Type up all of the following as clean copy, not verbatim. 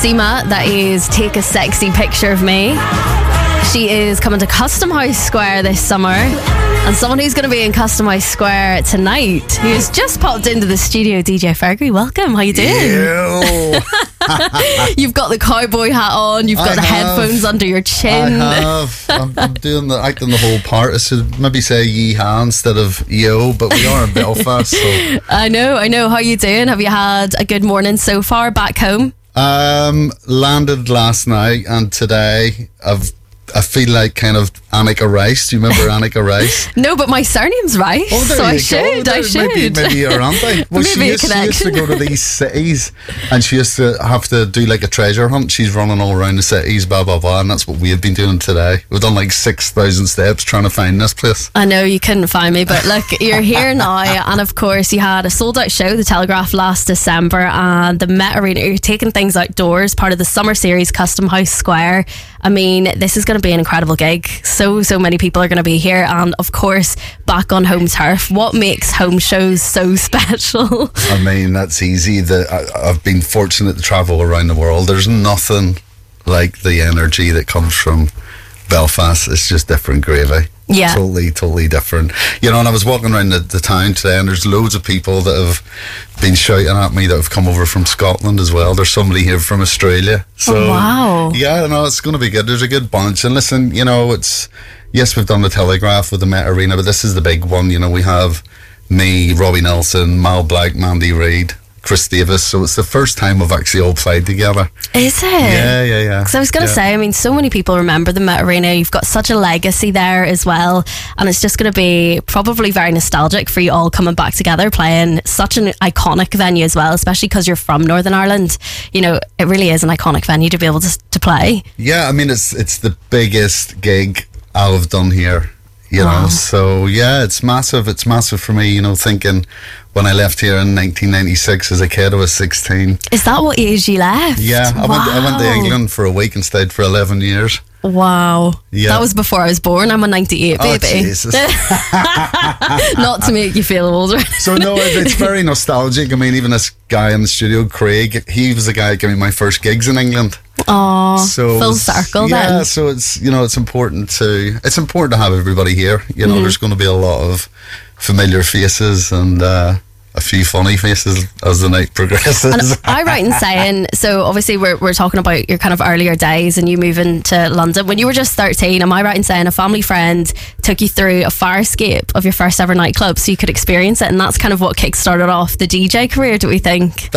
Seema, that is Take a Sexy Picture of Me. She is coming to Custom House Square this summer, and someone who's going to be in Custom House Square tonight, who's just popped into the studio, DJ Fergie. Welcome, how you doing? You've got the cowboy hat on, you've got the headphones under your chin. I have. I'm doing acting the whole part. I should maybe say yee-haw instead of yo, but we are in Belfast, so. I know. How you doing? Have you had a good morning so far back home? Landed last night, and today I feel like kind of Annika Rice. Do you remember Annika Rice? No, but my surname's Rice, so I should. Maybe you're auntie. Well, she used to go to these cities, and she used to have to do like a treasure hunt. She's running all around the cities, blah, blah, blah, and that's what we've been doing today. We've done like 6,000 steps trying to find this place. I know you couldn't find me, but look, you're here now, and of course you had a sold-out show, The Telegraph, last December, and the Met Arena. You're taking things outdoors, part of the summer series, Custom House Square. I mean, this is going to be an incredible gig. So many people are going to be here, and of course back on home turf. What makes home shows so special? I mean, that's easy. I've been fortunate to travel around the world. There's nothing like the energy that comes from Belfast. It's just different gravy. Yeah, totally different. You know, and I was walking around the town today, and there's loads of people that have been shouting at me that have come over from Scotland as well. There's somebody here from Australia. So, wow. Yeah, no, it's going to be good. There's a good bunch. And listen, you know, yes, we've done the Telegraph with the Met Arena, but this is the big one. You know, we have me, Robbie Nelson, Mal Black, Mandy Reid, Chris Davis, so it's the first time we've actually all played together. Is it? Yeah. Because I was going to say, I mean, so many people remember the Met Arena. You've got such a legacy there as well, and it's just going to be probably very nostalgic for you all coming back together, playing such an iconic venue as well, especially because you're from Northern Ireland. You know, it really is an iconic venue to be able to play. Yeah, I mean, it's the biggest gig I'll have done here. You know, so yeah, it's massive. It's massive for me, you know, thinking when I left here in 1996 as a kid, I was 16. Is that what age you left? Yeah, I went to England for a week and stayed for 11 years. Wow. Yeah. That was before I was born. I'm a 98 baby. Jesus. Not to make you feel older. So no, it's very nostalgic. I mean, even this guy in the studio, Craig, he was the guy that gave me my first gigs in England. Oh, so full circle then. Yeah, so it's, you know, it's important to have everybody here. You know, there's going to be a lot of familiar faces and a few funny faces as the night progresses. And I right in saying, so obviously we're talking about your kind of earlier days and you moving to London. When you were just 13, am I right in saying a family friend took you through a fire escape of your first ever nightclub so you could experience it, and that's kind of what kick-started off the DJ career, do we think?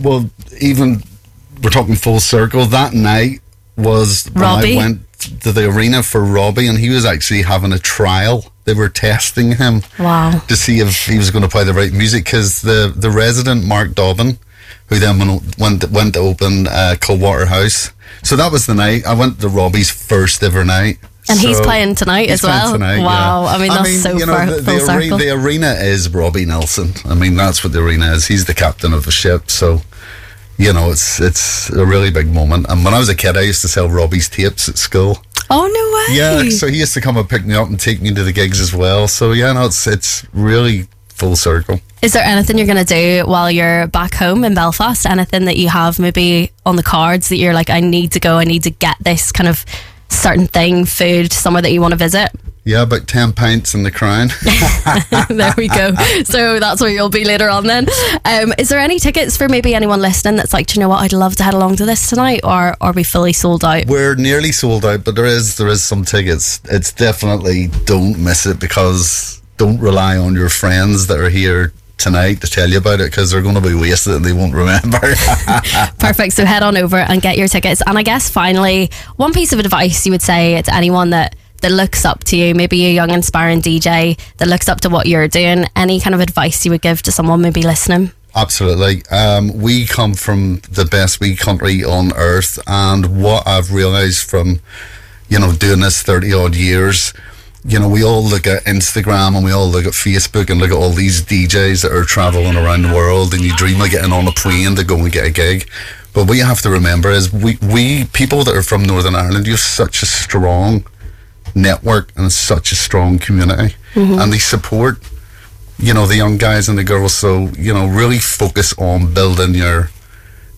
Even we're talking full circle. That night was when Robbie. I went to the arena for Robbie, and he was actually having a trial. They were testing him to see if he was going to play the right music, because the resident Mark Dobbin, who then went to open Coldwater House. So that was the night. I went to Robbie's first ever night. And he's playing tonight as well. Tonight, wow, yeah. I mean, that's so far full circle. The arena is Robbie Nelson. I mean, that's what the arena is. He's the captain of the ship, so you know, it's a really big moment. And when I was a kid, I used to sell Robbie's tapes at school. Oh, no way. Yeah, so he used to come and pick me up and take me to the gigs as well. So yeah, no, it's really full circle. Is there anything you're going to do while you're back home in Belfast? Anything that you have maybe on the cards that you're like, I need to go, I need to get this kind of certain thing, food, somewhere that you want to visit? Yeah, about 10 pints in the Crown. There we go. So that's where you'll be later on then. Is there any tickets for maybe anyone listening that's like, do you know what, I'd love to head along to this tonight, or are we fully sold out? We're nearly sold out, but there is some tickets. It's definitely, don't miss it, because don't rely on your friends that are here tonight to tell you about it, because they're going to be wasted and they won't remember. Perfect. So head on over and get your tickets. And I guess finally, one piece of advice you would say to anyone that looks up to you, maybe a young inspiring DJ that looks up to what you're doing, any kind of advice you would give to someone maybe listening? Absolutely. We come from the best wee country on earth, and what I've realised from, you know, doing this 30 odd years, you know, we all look at Instagram and we all look at Facebook and look at all these DJs that are travelling around the world, and you dream of getting on a plane to go and get a gig. But what you have to remember is we people that are from Northern Ireland, you have such a strong network and such a strong community, and they support, you know, the young guys and the girls. So, you know, really focus on building your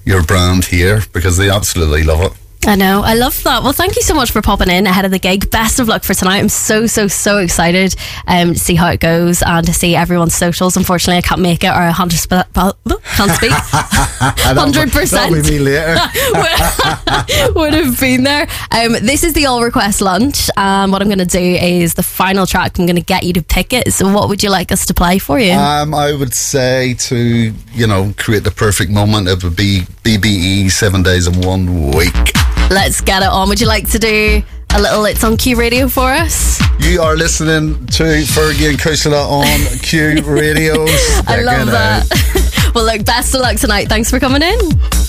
your brand here, because they absolutely love it. I know, I love that. Well, thank you so much for popping in ahead of the gig. Best of luck for tonight. I'm so excited to see how it goes and to see everyone's socials. Unfortunately, I can't make it, or can't speak 100%. That'll be me later. Would have been there. This is the All Request Lunch, and what I'm going to do is the final track. I'm going to get you to pick it. So what would you like us to play for you? I would say, to create the perfect moment, it would be BBE 7 Days in 1 Week. Let's get it on. Would you like to do a little It's on Q Radio for us? You are listening to Fergie and Kusala on Q Radio. I love that. Well, look, best of luck tonight. Thanks for coming in.